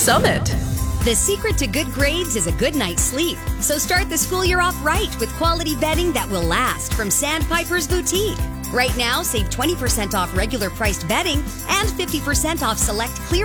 Summit. The secret to good grades is a good night's sleep. So start the school year off right with quality bedding that will last from Sandpiper's Boutique. Right now, save 20% off regular priced bedding and 50% off select clear